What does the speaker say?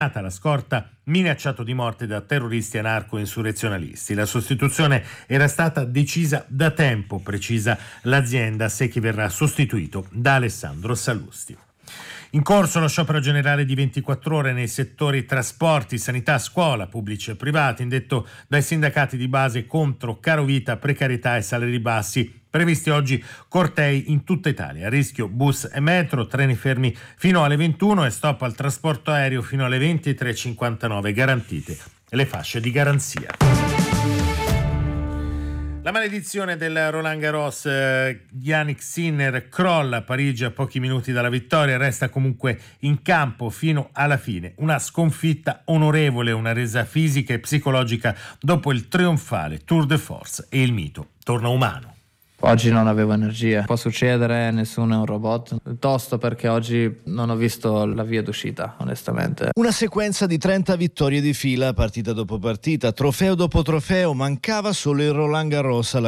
la scorta minacciato di morte da terroristi anarco-insurrezionalisti. La sostituzione era stata decisa da tempo, precisa l'azienda, se chi verrà sostituito da Alessandro Sallusti. In corso lo sciopero generale di 24 ore nei settori trasporti, sanità, scuola, pubblici e privati, indetto dai sindacati di base contro carovita, precarietà e salari bassi. Previsti oggi cortei in tutta Italia, a rischio bus e metro, treni fermi fino alle 21 e stop al trasporto aereo fino alle 23:59, garantite le fasce di garanzia. La maledizione del Roland Garros, Jannik Sinner crolla a Parigi a pochi minuti dalla vittoria, resta comunque in campo fino alla fine. Una sconfitta onorevole, una resa fisica e psicologica dopo il trionfale Tour de Force e il mito torna umano. Oggi non avevo energia, può succedere, nessuno è un robot, piuttosto perché oggi non ho visto la via d'uscita, onestamente. Una sequenza di 30 vittorie di fila, partita dopo partita, trofeo dopo trofeo, mancava solo il Roland Garros alla